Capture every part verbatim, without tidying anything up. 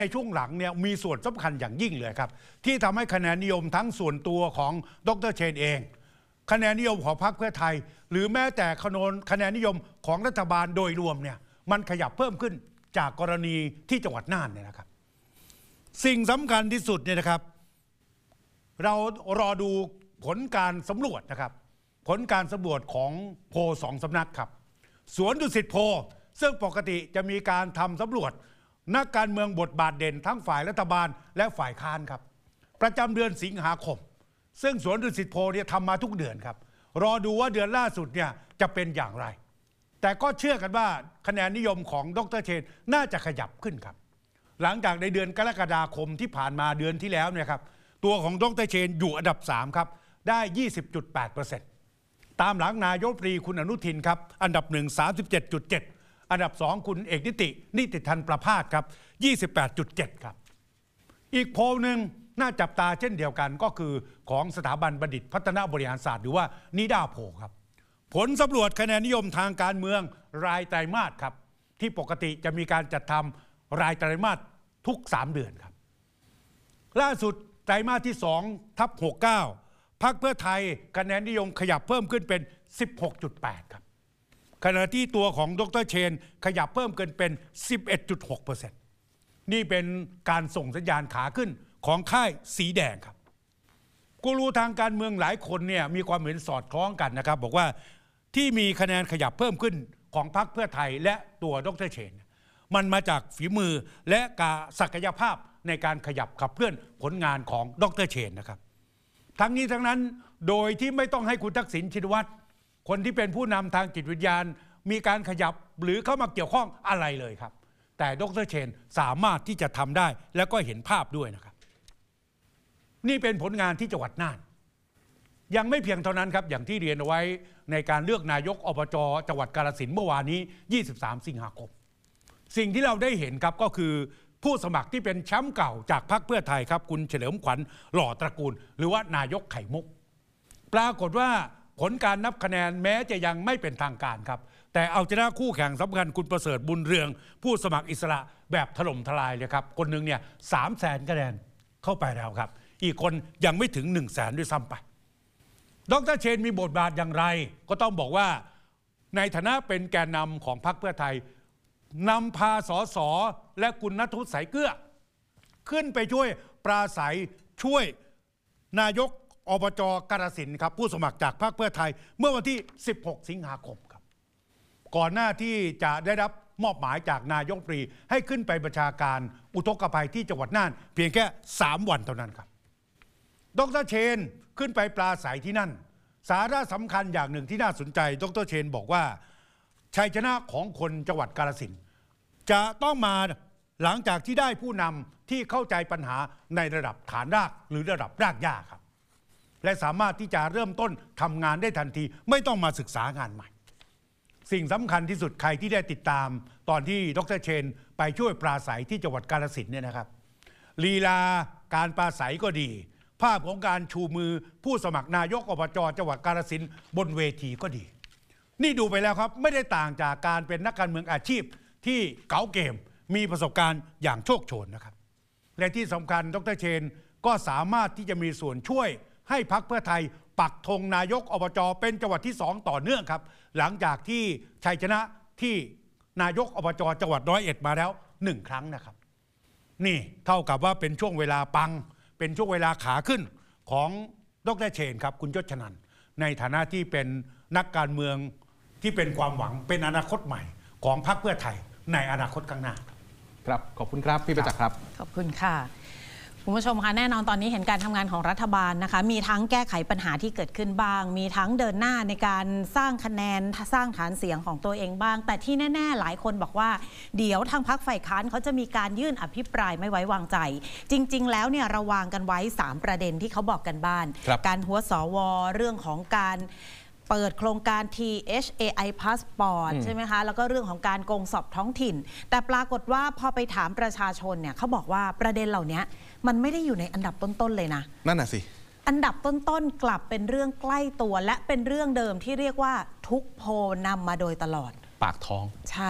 ในช่วงหลังเนี่ยมีส่วนสำคัญอย่างยิ่งเลยครับที่ทำให้คะแนนนิยมทั้งส่วนตัวของดร.เชนเองคะแนนนิยมของพรรคเพื่อไทยหรือแม้แต่คะแนนนิยมของรัฐบาลโดยรวมเนี่ยมันขยับเพิ่มขึ้นจากกรณีที่จังหวัดน่านเนี่ยนะครับสิ่งสำคัญที่สุดเนี่ยนะครับเรารอดูผลการสำรวจนะครับผลการสำรวจของโพลสองสำนักครับสวนดุสิตโพลซึ่งปกติจะมีการทำสำรวจนักการเมืองบทบาทเด่นทั้งฝ่ายรัฐบาลและฝ่ายค้านครับประจำเดือนสิงหาคมซึ่งสวนดุสิตโพลเนี่ยทำมาทุกเดือนครับรอดูว่าเดือนล่าสุดเนี่ยจะเป็นอย่างไรแต่ก็เชื่อกันว่าคะแนนนิยมของดร.เชนน่าจะขยับขึ้นครับหลังจากในเดือนกรกฎาคมที่ผ่านมาเดือนที่แล้วเนี่ยครับตัวของดร.เชนอยู่อันดับสามครับได้ ยี่สิบจุดแปดเปอร์เซ็นต์ ตามหลังนายกรัฐมนตรีคุณอนุทินครับอันดับหนึ่ง สามสิบเจ็ดจุดเจ็ด อันดับสองคุณเอกนิตินิติธันประภาสครับ ยี่สิบแปดจุดเจ็ด ครับอีกโพลหนึ่งน่าจับตาเช่นเดียวกันก็คือของสถาบันบัณฑิตพัฒนาบริหารศาสตร์หรือว่านิด้าโพลครับผลสำรวจคะแนนนิยมทางการเมืองรายไตรมาสครับที่ปกติจะมีการจัดทำรายไตรมาสทุกสามเดือนครับล่าสุดไตรมาสที่สองทับหกสิบเก้าพรรคเพื่อไทยคะแนนนิยมขยับเพิ่มขึ้นเป็น สิบหกจุดแปด ครับขณะที่ตัวของดร.เชนขยับเพิ่มขึ้นเป็น สิบเอ็ดจุดหกเปอร์เซ็นต์ นี่เป็นการส่งสัญญาณขาขึ้นของค่ายสีแดงครับกูรูทางการเมืองหลายคนเนี่ยมีความเห็นสอดคล้องกันนะครับบอกว่าที่มีคะแนนขยับเพิ่มขึ้นของพรรคเพื่อไทยและตัวดร.เชนมันมาจากฝีมือและการศักยภาพในการขยับขับเคลื่อนผลงานของดร.เชนนะครับทั้งนี้ทั้งนั้นโดยที่ไม่ต้องให้คุณทักษิณชินวัตรคนที่เป็นผู้นำทางจิตวิญญาณมีการขยับหรือเข้ามาเกี่ยวข้องอะไรเลยครับแต่ดร.เชนสามารถที่จะทำได้แล้วก็เห็นภาพด้วยนะครับนี่เป็นผลงานที่จังหวัดน่านยังไม่เพียงเท่านั้นครับอย่างที่เรียนเอาไว้ในการเลือกนายกอบจ.จังหวัดกาฬสินธุ์เมื่อวานนี้ยี่สิบสามสิงหาคมสิ่งที่เราได้เห็นครับก็คือผู้สมัครที่เป็นแชมป์เก่าจากพรรคเพื่อไทยครับคุณเฉลิมขวัญหล่อตระกูลหรือว่านายกไข่มุกปรากฏว่าผลการนับคะแนนแม้จะยังไม่เป็นทางการครับแต่เอาชนะคู่แข่งสำคัญคุณประเสริฐบุญเรืองผู้สมัครอิสระแบบถล่มทลายเลยครับคนหนึ่งเนี่ยสามแสนคะแนนเข้าไปแล้วครับอีกคนยังไม่ถึงหนึ่งแสนด้วยซ้ำไปดร.เชนมีบทบาทอย่างไรก็ต้องบอกว่าในฐานะเป็นแกนนำของพรรคเพื่อไทยนำพาสสและคุณณัฐวุฒิ สายเกลือขึ้นไปช่วยปราศัยช่วยนายกอบจ.กาฬสินธุ์ครับผู้สมัครจากพรรคเพื่อไทยเมื่อวันที่สิบหกสิงหาคมครับก่อนหน้าที่จะได้รับมอบหมายจากนายกรัฐมนตรีให้ขึ้นไปบัญชาการอุทกภัยที่จังหวัดน่านเพียงแค่สามวันเท่านั้นครับดร.เชนขึ้นไปปราศัยที่นั่นสาระสำคัญอย่างหนึ่งที่น่าสนใจดร.เชนบอกว่าชัยชนะของคนจังหวัดกาฬสินธุ์จะต้องมาหลังจากที่ได้ผู้นำที่เข้าใจปัญหาในระดับฐานรากหรือระดับรากหญ้าครับและสามารถที่จะเริ่มต้นทำงานได้ทันทีไม่ต้องมาศึกษางานใหม่สิ่งสำคัญที่สุดใครที่ได้ติดตามตอนที่ดร.เชนไปช่วยปราศัยที่จังหวัดกาฬสินธุ์เนี่ยนะครับลีลาการปราศัยก็ดีภาพของการชูมือผู้สมัครนายกอบจ.จังหวัดกาฬสินธุ์บนเวทีก็ดีนี่ดูไปแล้วครับไม่ได้ต่างจากการเป็นนักการเมืองอาชีพที่เก๋าเกมมีประสบการณ์อย่างโชคโชนนะครับและที่สำคัญดร.เชนก็สามารถที่จะมีส่วนช่วยให้พรรคเพื่อไทยปักธงนายกอบจ.เป็นจังหวัดที่สองต่อเนื่องครับหลังจากที่ชัยชนะที่นายกอบจ.จังหวัดร้อยเอ็ดมาแล้วหนึ่งครั้งนะครับนี่เท่ากับว่าเป็นช่วงเวลาปังเป็นช่วงเวลาขาขึ้นของดร.เชนครับคุณยศชนันท์ในฐานะที่เป็นนักการเมืองที่เป็นความหวังเป็นอนาคตใหม่ของพรรคเพื่อไทยในอนาคตข้างหน้าครับขอบคุณครับพี่ประจักษ์ครับขอบคุณค่ะคุณผู้ชมคะแน่นอนตอนนี้เห็นการทำงานของรัฐบาลนะคะมีทั้งแก้ไขปัญหาที่เกิดขึ้นบ้างมีทั้งเดินหน้าในการสร้างคะแนนสร้างฐานเสียงของตัวเองบ้างแต่ที่แน่ๆหลายคนบอกว่าเดี๋ยวทางพรรคฝ่ายค้านเขาจะมีการยื่นอภิปรายไม่ไว้วางใจจริงๆแล้วเนี่ยเราวางกันไว้สามประเด็นที่เขาบอกกันบ้านการหัวสวเรื่องของการเปิดโครงการ ที เอช เอ ไอ Passport ใช่ไหมคะแล้วก็เรื่องของการโกงสอบท้องถิ่นแต่ปรากฏว่าพอไปถามประชาชนเนี่ยเขาบอกว่าประเด็นเหล่านี้มันไม่ได้อยู่ในอันดับต้นๆเลยนะนั่นน่ะสิอันดับต้นๆกลับเป็นเรื่องใกล้ตัวและเป็นเรื่องเดิมที่เรียกว่าทุกโพลนำมาโดยตลอดปากท้องใช่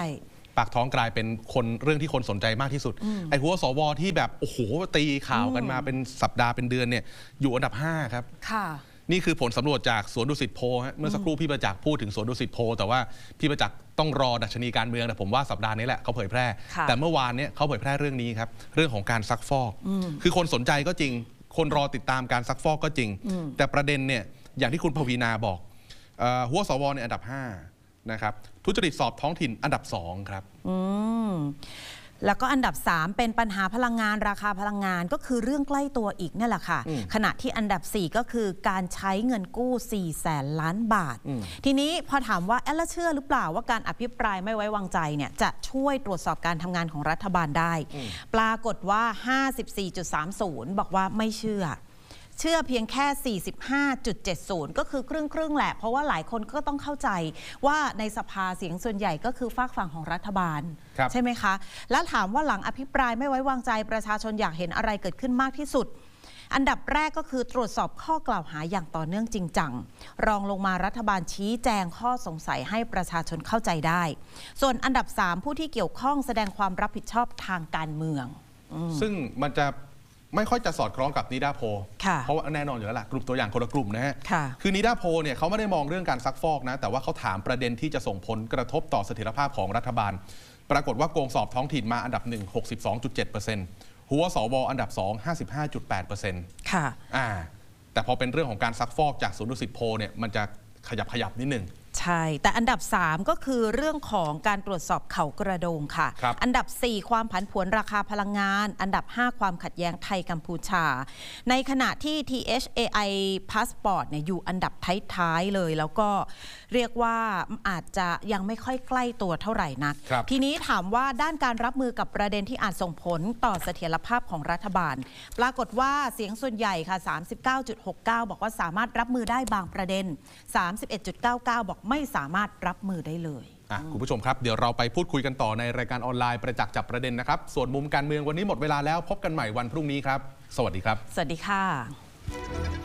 ปากท้องกลายเป็นคนเรื่องที่คนสนใจมากที่สุดไอ้หัวสวที่แบบโอ้โหตีข่าวกันมาเป็นสัปดาห์เป็นเดือนเนี่ยอยู่อันดับห้าครับค่ะนี่คือผลสำรวจจากสวนดุสิตโพลฮะเมื่อสักครู่พี่ประจักษ์พูดถึงสวนดุสิตโพลแต่ว่าพี่ประจักษ์ต้องรอดัชนีการเมืองแต่ผมว่าสัปดาห์นี้แหละเขาเผยแพร่แต่เมื่อวานเนี่ยเขาเผยแพร่เรื่องนี้ครับเรื่องของการซักฟอกคือคนสนใจก็จริงคนรอติดตามการซักฟอกก็จริงแต่ประเด็นเนี่ยอย่างที่คุณปวีณาบอกหัวสวเนี่ยอันดับห้านะครับทุจริตสอบท้องถิ่นอันดับสองครับอืมแล้วก็อันดับสามเป็นปัญหาพลังงานราคาพลังงานก็คือเรื่องใกล้ตัวอีกนี่แหละค่ะขณะที่อันดับสี่ก็คือการใช้เงินกู้สี่แสนล้านบาททีนี้พอถามว่าเอ๊ะแล้วเชื่อหรือเปล่าว่าการอภิปรายไม่ไว้วางใจเนี่ยจะช่วยตรวจสอบการทำงานของรัฐบาลได้ปรากฏว่า ห้าสิบสี่จุดสามศูนย์ บอกว่าไม่เชื่อเชื่อเพียงแค่ สี่สิบห้าจุดเจ็ดศูนย์ ก็คือครึ่งครึ่งแหละเพราะว่าหลายคนก็ต้องเข้าใจว่าในสภาเสียงส่วนใหญ่ก็คือฝากฝั่งของรัฐบาลใช่ไหมคะแล้วถามว่าหลังอภิปรายไม่ไว้วางใจประชาชนอยากเห็นอะไรเกิดขึ้นมากที่สุดอันดับแรกก็คือตรวจสอบข้อกล่าวหาอย่างต่อเนื่องจริงจังรองลงมารัฐบาลชี้แจงข้อสงสัยให้ประชาชนเข้าใจได้ส่วนอันดับสามผู้ที่เกี่ยวข้องแสดงความรับผิดชอบทางการเมืองซึ่งมันจะไม่ค่อยจะสอดคล้องกับนิดาโพเพราะว่าแน่นอนอยู่แล้วล่ะกลุ่มตัวอย่างคนละกลุ่มนะฮะคือนิดาโพเนี่ยเขาไม่ได้มองเรื่องการซักฟอกนะแต่ว่าเขาถามประเด็นที่จะส่งผลกระทบต่อเสถียรภาพของรัฐบาลปรากฏว่าโกงสอบท้องถิ่นมาอันดับหนึ่ง หกสิบสองจุดเจ็ดเปอร์เซ็นต์ หัวสวอันดับสอง ห้าสิบห้าจุดแปดเปอร์เซ็นต์ค่ะอ่าแต่พอเป็นเรื่องของการซักฟอกจากศูนย์ดุสิตโพเนี่ยมันจะขยับขยับนิดนึงใช่แต่อันดับสามก็คือเรื่องของการตรวจสอบเขากระโดงค่ะอันดับสี่ความผันผวนราคาพลังงานอันดับห้าความขัดแย้งไทยกัมพูชาในขณะที่ ที เอช เอ ไอ Passport เนี่ยอยู่อันดับท้ายๆเลยแล้วก็เรียกว่าอาจจะยังไม่ค่อยใกล้ตัวเท่าไหร่นักทีนี้ถามว่าด้านการรับมือกับประเด็นที่อาจส่งผลต่อเสถียรภาพของรัฐบาลปรากฏว่าเสียงส่วนใหญ่ค่ะ สามสิบเก้าจุดหกเก้า บอกว่าสามารถรับมือได้บางประเด็น สามสิบเอ็ดจุดเก้าเก้า บอกไม่สามารถรับมือได้เลยคุณผู้ชมครับเดี๋ยวเราไปพูดคุยกันต่อในรายการออนไลน์ประจักษ์จับประเด็นนะครับส่วนมุมการเมืองวันนี้หมดเวลาแล้วพบกันใหม่วันพรุ่งนี้ครับสวัสดีครับสวัสดีค่ะ